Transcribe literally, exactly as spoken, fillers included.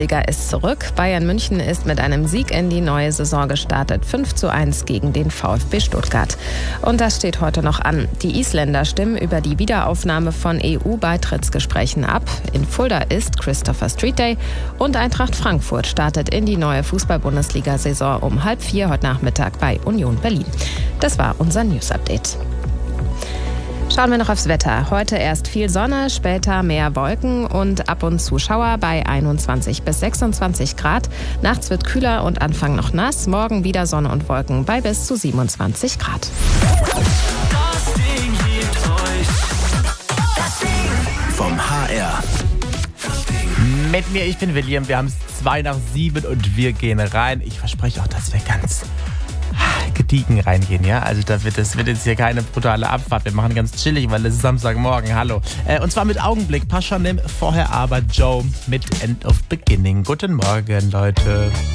Liga ist zurück. Bayern München ist mit einem Sieg in die neue Saison gestartet. fünf zu eins gegen den VfB Stuttgart. Und das steht heute noch an. Die Isländer stimmen über die Wiederaufnahme von E U-Beitrittsgesprächen ab. In Fulda ist Christopher Street Day. Und Eintracht Frankfurt startet in die neue Fußball-Bundesliga-Saison um halb vier heute Nachmittag bei Union Berlin. Das war unser News-Update. Schauen wir noch aufs Wetter. Heute erst viel Sonne, später mehr Wolken und ab und zu Schauer bei einundzwanzig bis sechsundzwanzig Grad. Nachts wird kühler und Anfang noch nass. Morgen wieder Sonne und Wolken bei bis zu siebenundzwanzig Grad. Das Ding hebt euch. Das Ding vom H R. Mit mir, ich bin William. Wir haben es zwei nach sieben und wir gehen rein. Ich verspreche auch, dass wir ganz gediegen reingehen, ja? Also da wird es wird jetzt hier keine brutale Abfahrt. Wir machen ganz chillig, weil es ist Samstagmorgen. Hallo. Äh, und zwar mit Augenblick. Paschanim, vorher aber Joe mit End of Beginning. Guten Morgen, Leute.